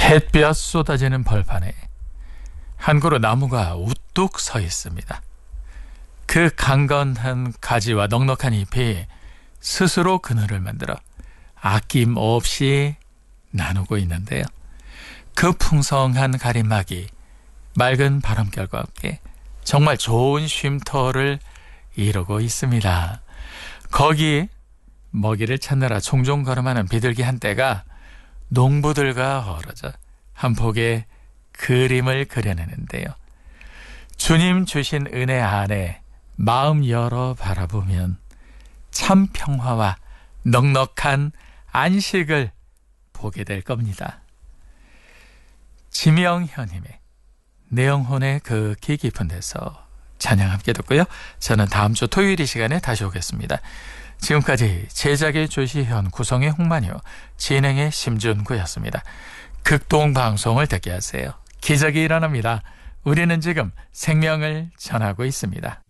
햇볕 쏟아지는 벌판에 한 그루 나무가 우뚝 서 있습니다. 그 강건한 가지와 넉넉한 잎이 스스로 그늘을 만들어 아낌없이 나누고 있는데요. 그 풍성한 가림막이 맑은 바람결과 함께 정말 좋은 쉼터를 이루고 있습니다. 거기 먹이를 찾느라 종종 걸음하는 비둘기 한떼가 농부들과 어우러져 한 폭의 그림을 그려내는데요. 주님 주신 은혜 안에 마음 열어 바라보면 참 평화와 넉넉한 안식을 보게 될 겁니다. 지명현님의 내 영혼의 그 기 깊은 데서 찬양 함께 듣고요. 저는 다음 주 토요일 이 시간에 다시 오겠습니다. 지금까지 제작의 조시현, 구성의 홍만효, 진행의 심준구였습니다. 극동방송을 듣게 하세요. 기적이 일어납니다. 우리는 지금 생명을 전하고 있습니다.